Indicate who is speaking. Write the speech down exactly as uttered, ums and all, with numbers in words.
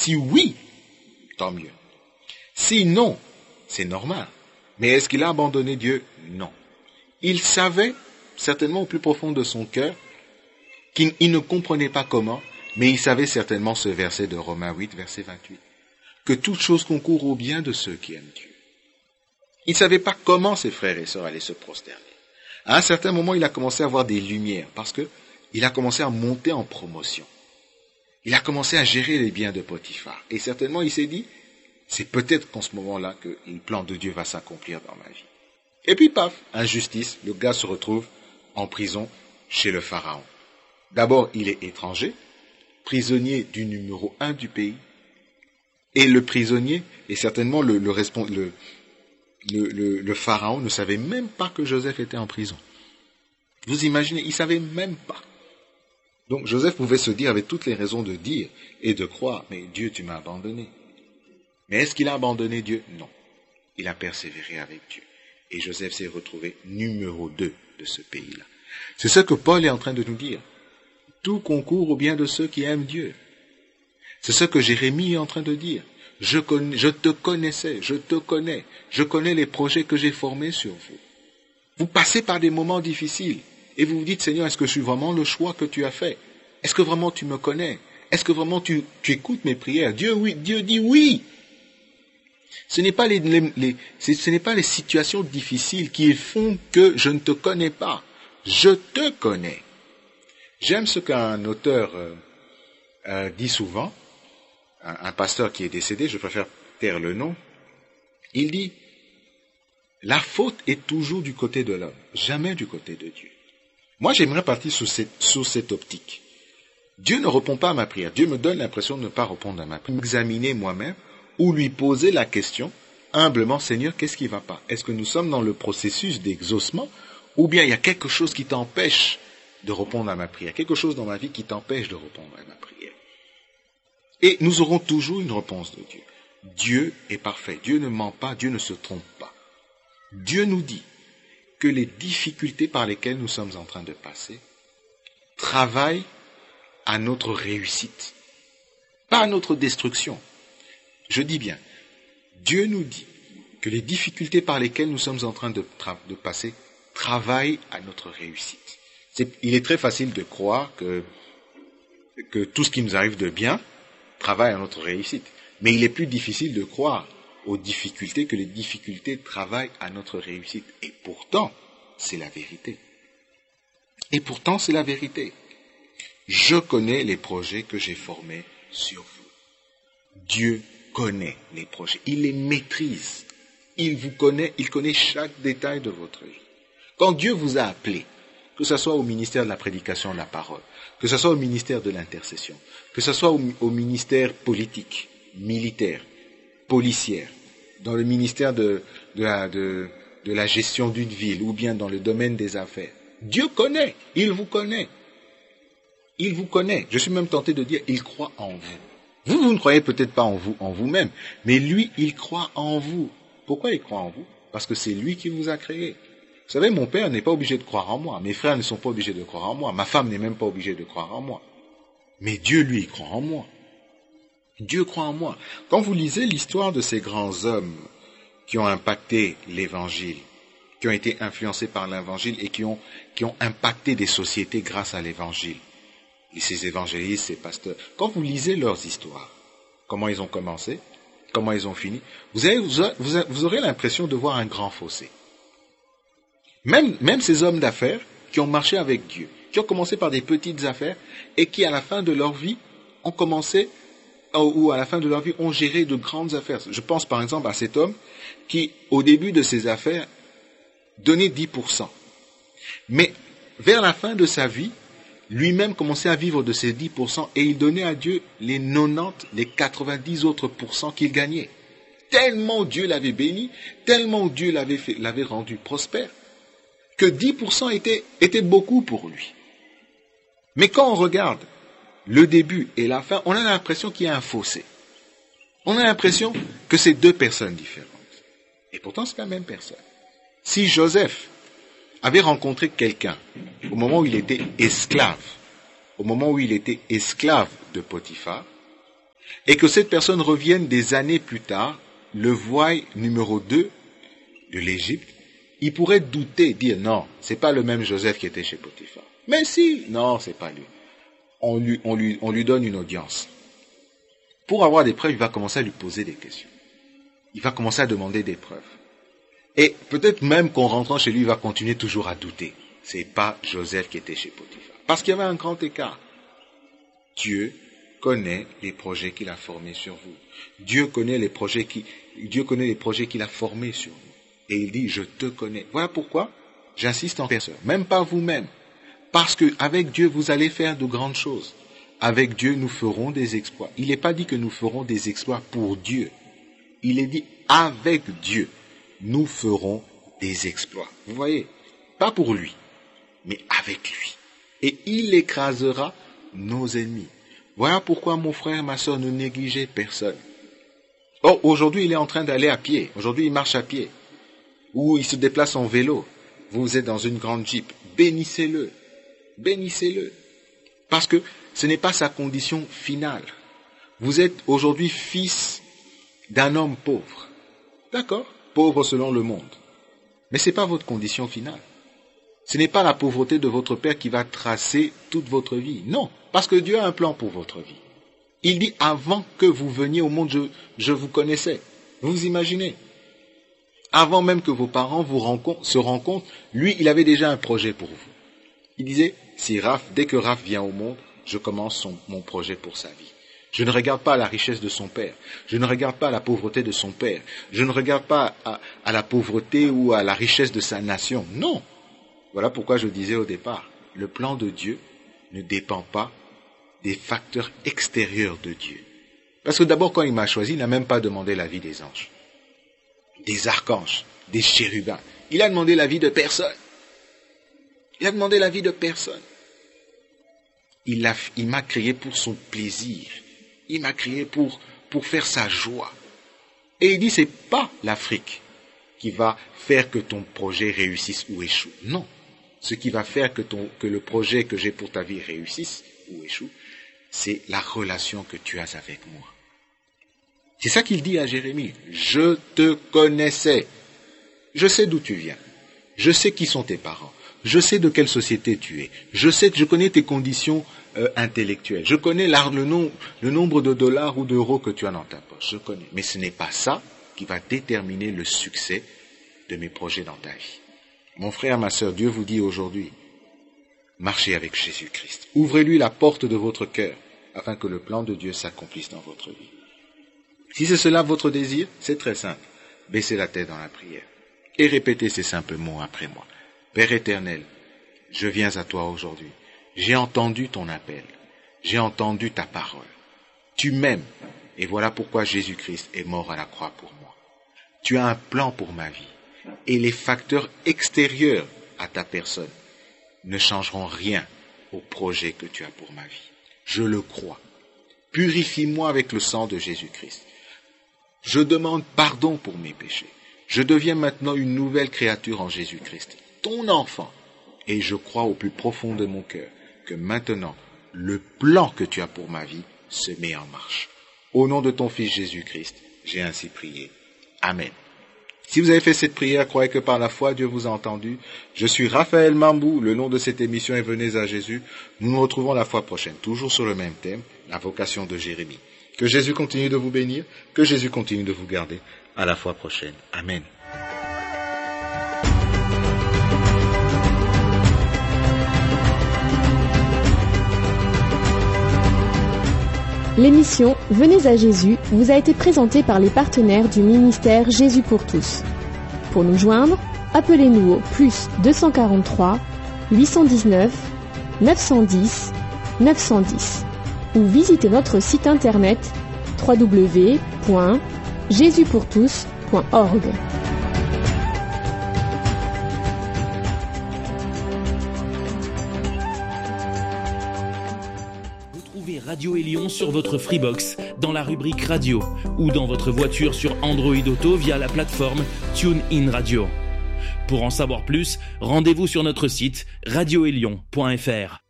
Speaker 1: Si oui, tant mieux. Si non, c'est normal. Mais est-ce qu'il a abandonné Dieu? Non. Il savait, certainement au plus profond de son cœur, qu'il il ne comprenait pas comment, mais il savait certainement ce verset de Romains huit, verset vingt-huit, que toute chose concourt au bien de ceux qui aiment Dieu. Il ne savait pas comment ses frères et sœurs allaient se prosterner. À un certain moment, il a commencé à avoir des lumières, parce que il a commencé à monter en promotion. Il a commencé à gérer les biens de Potiphar. Et certainement, il s'est dit, c'est peut-être qu'en ce moment-là que le plan de Dieu va s'accomplir dans ma vie. Et puis, paf, injustice, le gars se retrouve en prison chez le pharaon. D'abord, il est étranger, prisonnier du numéro un du pays. Et le prisonnier, et certainement le, le, le, le, le, le pharaon ne savait même pas que Joseph était en prison. Vous imaginez, il ne savait même pas. Donc Joseph pouvait se dire, avec toutes les raisons de dire et de croire, mais Dieu, tu m'as abandonné. Mais est-ce qu'il a abandonné Dieu? Non. Il a persévéré avec Dieu. Et Joseph s'est retrouvé numéro deux de ce pays-là. C'est ce que Paul est en train de nous dire. Tout concourt au bien de ceux qui aiment Dieu. C'est ce que Jérémie est en train de dire. Je, connais, je te connaissais, je te connais. Je connais les projets que j'ai formés sur vous. Vous passez par des moments difficiles. Et vous vous dites, Seigneur, est-ce que je suis vraiment le choix que tu as fait? Est-ce que vraiment tu me connais? Est-ce que vraiment tu, tu écoutes mes prières? Dieu, oui, Dieu dit oui. Ce n'est pas les, les, les, ce n'est pas les situations difficiles qui font que je ne te connais pas. Je te connais. J'aime ce qu'un auteur euh, euh, dit souvent, un, un pasteur qui est décédé, je préfère taire le nom. Il dit, la faute est toujours du côté de l'homme, jamais du côté de Dieu. Moi, j'aimerais partir sous cette, sous cette optique. Dieu ne répond pas à ma prière. Dieu me donne l'impression de ne pas répondre à ma prière. Examiner moi-même ou lui poser la question, humblement, Seigneur, qu'est-ce qui ne va pas? Est-ce que nous sommes dans le processus d'exaucement ou bien il y a quelque chose qui t'empêche de répondre à ma prière? Quelque chose dans ma vie qui t'empêche de répondre à ma prière? Et nous aurons toujours une réponse de Dieu. Dieu est parfait. Dieu ne ment pas. Dieu ne se trompe pas. Dieu nous dit que les difficultés par lesquelles nous sommes en train de passer travaillent à notre réussite, pas à notre destruction. Je dis bien, Dieu nous dit que les difficultés par lesquelles nous sommes en train de, tra- de passer travaillent à notre réussite. C'est, il est très facile de croire que, que tout ce qui nous arrive de bien travaille à notre réussite. Mais il est plus difficile de croire aux difficultés que les difficultés travaillent à notre réussite. Et pourtant, c'est la vérité. Et pourtant, c'est la vérité. Je connais les projets que j'ai formés sur vous. Dieu connaît les projets. Il les maîtrise. Il vous connaît, il connaît chaque détail de votre vie. Quand Dieu vous a appelé, que ce soit au ministère de la prédication de la parole, que ce soit au ministère de l'intercession, que ce soit au, au ministère politique, militaire, policière, dans le ministère de, de, la, de, de la gestion d'une ville ou bien dans le domaine des affaires. Dieu connaît, il vous connaît. Il vous connaît. Je suis même tenté de dire, il croit en vous. Vous, vous ne croyez peut-être pas en vous, en vous-même, mais lui, il croit en vous. Pourquoi il croit en vous? Parce que c'est lui qui vous a créé. Vous savez, mon père n'est pas obligé de croire en moi. Mes frères ne sont pas obligés de croire en moi. Ma femme n'est même pas obligée de croire en moi. Mais Dieu, lui, il croit en moi. Dieu croit en moi. Quand vous lisez l'histoire de ces grands hommes qui ont impacté l'évangile, qui ont été influencés par l'évangile et qui ont, qui ont impacté des sociétés grâce à l'évangile, et ces évangélistes, ces pasteurs, quand vous lisez leurs histoires, comment ils ont commencé, comment ils ont fini, vous, avez, vous, vous, vous aurez l'impression de voir un grand fossé. Même, même ces hommes d'affaires qui ont marché avec Dieu, qui ont commencé par des petites affaires et qui, à la fin de leur vie, ont commencé, ou à la fin de leur vie, ont géré de grandes affaires. Je pense par exemple à cet homme qui, au début de ses affaires, donnait dix pour cent. Mais vers la fin de sa vie, lui-même commençait à vivre de ces dix pour cent et il donnait à Dieu les quatre-vingt-dix, les quatre-vingt-dix autres pourcents qu'il gagnait. Tellement Dieu l'avait béni, tellement Dieu l'avait, fait, l'avait rendu prospère, que dix pour cent était, était beaucoup pour lui. Mais quand on regarde le début et la fin, on a l'impression qu'il y a un fossé. On a l'impression que c'est deux personnes différentes. Et pourtant, c'est la même personne. Si Joseph avait rencontré quelqu'un au moment où il était esclave, au moment où il était esclave de Potiphar, et que cette personne revienne des années plus tard, le voie numéro deux de l'Égypte, il pourrait douter, dire non, c'est pas le même Joseph qui était chez Potiphar. Mais si, non, c'est pas lui. On lui, on lui, on lui donne une audience. Pour avoir des preuves, il va commencer à lui poser des questions. Il va commencer à demander des preuves. Et peut-être même qu'en rentrant chez lui, il va continuer toujours à douter. C'est pas Joseph qui était chez Potiphar. Parce qu'il y avait un grand écart. Dieu connaît les projets qu'il a formés sur vous. Dieu connaît les projets qui, Dieu connaît les projets qu'il a formés sur vous. Et il dit, je te connais. Voilà pourquoi j'insiste en personne. Même pas vous-même. Parce que avec Dieu, vous allez faire de grandes choses. Avec Dieu, nous ferons des exploits. Il n'est pas dit que nous ferons des exploits pour Dieu. Il est dit, avec Dieu, nous ferons des exploits. Vous voyez, pas pour lui, mais avec lui. Et il écrasera nos ennemis. Voilà pourquoi, mon frère, ma soeur, ne négligez personne. Oh, aujourd'hui, il est en train d'aller à pied. Aujourd'hui, il marche à pied. Ou il se déplace en vélo. Vous êtes dans une grande Jeep. Bénissez-le. Bénissez-le. Parce que ce n'est pas sa condition finale. Vous êtes aujourd'hui fils d'un homme pauvre. D'accord? Pauvre selon le monde. Mais ce n'est pas votre condition finale. Ce n'est pas la pauvreté de votre père qui va tracer toute votre vie. Non, parce que Dieu a un plan pour votre vie. Il dit, avant que vous veniez au monde, je, je vous connaissais. Vous imaginez? Avant même que vos parents vous rencontrent, se rencontrent, lui, il avait déjà un projet pour vous. Il disait, si Raph, dès que Raph vient au monde, je commence son, mon projet pour sa vie. Je ne regarde pas à la richesse de son père. Je ne regarde pas à la pauvreté de son père. Je ne regarde pas à, à la pauvreté ou à la richesse de sa nation. Non. Voilà pourquoi je disais au départ, le plan de Dieu ne dépend pas des facteurs extérieurs de Dieu. Parce que d'abord, quand il m'a choisi, il n'a même pas demandé l'avis des anges, des archanges, des chérubins. Il a demandé l'avis de personne. Il a demandé l'avis de personne. Il, a, il m'a créé pour son plaisir. Il m'a créé pour, pour faire sa joie. Et il dit, c'est pas l'Afrique qui va faire que ton projet réussisse ou échoue. Non. Ce qui va faire que, ton, que le projet que j'ai pour ta vie réussisse ou échoue, c'est la relation que tu as avec moi. C'est ça qu'il dit à Jérémie. Je te connaissais. Je sais d'où tu viens. Je sais qui sont tes parents. Je sais de quelle société tu es. Je sais que je connais tes conditions euh, intellectuelles. Je connais le, nom, le nombre de dollars ou d'euros que tu as dans ta poche. Je connais. Mais ce n'est pas ça qui va déterminer le succès de mes projets dans ta vie. Mon frère, ma sœur, Dieu vous dit aujourd'hui, marchez avec Jésus-Christ. Ouvrez-lui la porte de votre cœur afin que le plan de Dieu s'accomplisse dans votre vie. Si c'est cela votre désir, c'est très simple. Baissez la tête dans la prière et répétez ces simples mots après moi. Père éternel, je viens à toi aujourd'hui. J'ai entendu ton appel. J'ai entendu ta parole. Tu m'aimes et voilà pourquoi Jésus-Christ est mort à la croix pour moi. Tu as un plan pour ma vie et les facteurs extérieurs à ta personne ne changeront rien au projet que tu as pour ma vie. Je le crois. Purifie-moi avec le sang de Jésus-Christ. Je demande pardon pour mes péchés. Je deviens maintenant une nouvelle créature en Jésus-Christ, ton enfant. Et je crois au plus profond de mon cœur que maintenant, le plan que tu as pour ma vie se met en marche. Au nom de ton Fils Jésus-Christ, j'ai ainsi prié. Amen. Si vous avez fait cette prière, croyez que par la foi, Dieu vous a entendu. Je suis Raphaël Mambou, le nom de cette émission est Venez à Jésus. Nous nous retrouvons la fois prochaine, toujours sur le même thème, la vocation de Jérémie. Que Jésus continue de vous bénir, que Jésus continue de vous garder. À la fois prochaine. Amen.
Speaker 2: L'émission Venez à Jésus vous a été présentée par les partenaires du ministère Jésus pour tous. Pour nous joindre, appelez-nous au plus deux cent quarante-trois, huit cent dix-neuf, neuf cent dix, neuf cent dix ou visitez notre site internet w w w point jésus pour tous point org.
Speaker 3: Retrouvez Radio Élion sur votre Freebox dans la rubrique Radio ou dans votre voiture sur Android Auto via la plateforme TuneIn Radio. Pour en savoir plus, rendez-vous sur notre site radio élion point f r.